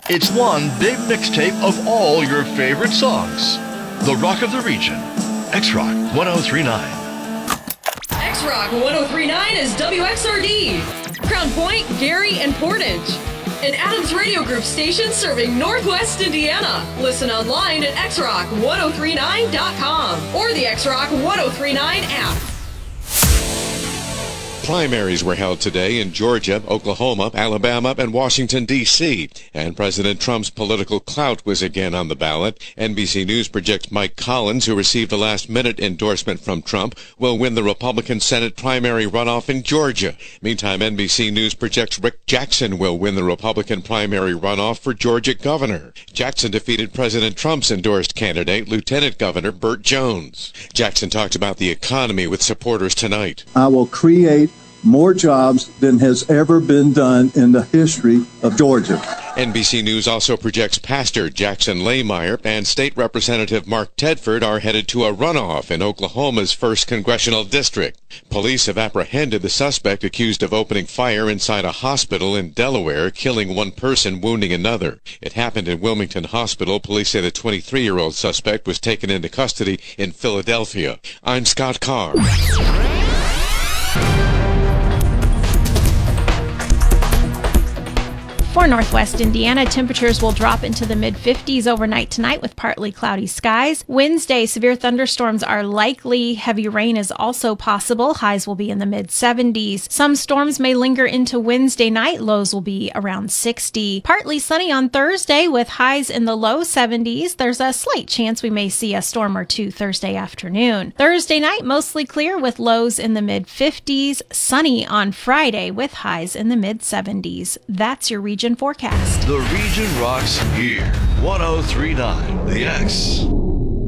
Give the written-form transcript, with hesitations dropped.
It's one big mixtape of all your favorite songs. The Rock of the Region. X-Rock 1039. X-Rock 1039 is WXRD. Crown Point, Gary, and Portage. An Adams Radio Group station serving Northwest Indiana. Listen online at xrock1039.com or the X-Rock 1039 app. Primaries were held today in Georgia, Oklahoma, Alabama, and Washington, D.C., and President Trump's political clout was again on the ballot. NBC News projects Mike Collins, who received a last-minute endorsement from Trump, will win the Republican Senate primary runoff in Georgia. Meantime, NBC News projects Rick Jackson will win the Republican primary runoff for Georgia governor. Jackson defeated President Trump's endorsed candidate, Lieutenant Governor Burt Jones. Jackson talked about the economy with supporters tonight. I will create more jobs than has ever been done in the history of Georgia. NBC News also projects Pastor Jackson Lahmeyer and State Representative Mark Tedford are headed to a runoff in Oklahoma's 1st Congressional District. Police have apprehended the suspect accused of opening fire inside a hospital in Delaware, killing one person, wounding another. It happened in Wilmington Hospital. Police say the 23-year-old suspect was taken into custody in Philadelphia. I'm Scott Carr. For Northwest Indiana, temperatures will drop into the mid-50s overnight tonight with partly cloudy skies. Wednesday, severe thunderstorms are likely. Heavy rain is also possible. Highs will be in the mid-70s. Some storms may linger into Wednesday night. Lows will be around 60. Partly sunny on Thursday with highs in the low 70s. There's a slight chance we may see a storm or two Thursday afternoon. Thursday night, mostly clear with lows in the mid-50s. Sunny on Friday with highs in the mid-70s. That's your region forecast. The region rocks here. 1039 The X.